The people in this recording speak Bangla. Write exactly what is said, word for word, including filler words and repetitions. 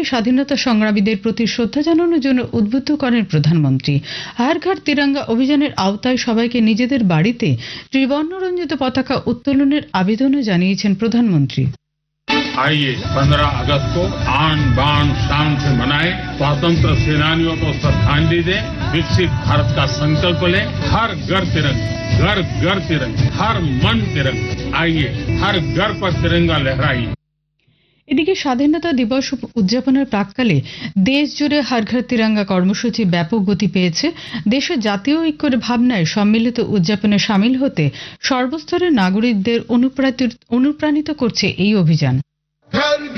স্বাধীনতা সংগ্রামীদের প্রতি শ্রদ্ধা জানানোর জন্য উদ্বুদ্ধ করেন প্রধানমন্ত্রী। হর ঘর তিরঙ্গা অভিযানের আওতায় সবাইকে নিজেদের বাড়িতে ত্রিবর্ণরঞ্জিত পতাকা উত্তোলনের আবেদনও জানিয়েছেন প্রধানমন্ত্রী। आइए पंद्रह अगस्त को आन बान शान से मनाएं, स्वतंत्र सेनानियों को श्रद्धांजलि दें, विकसित भारत का संकल्प लें, हर घर तिरंगा, घर घर तिरंगा, हर मन तिरंगा। आइए हर घर पर तिरंगा लहराइए। এদিকে স্বাধীনতা দিবস উদযাপনের প্রাক্কালে দেশ জুড়ে হর ঘর তিরঙ্গা কর্মসূচি ব্যাপক গতি পেয়েছে। দেশের জাতীয় ঐক্যের ভাবনায় সম্মিলিত উদযাপনে সামিল হতে সর্বস্তরের নাগরিকদের অনুপ্রাণিত করছে এই অভিযান।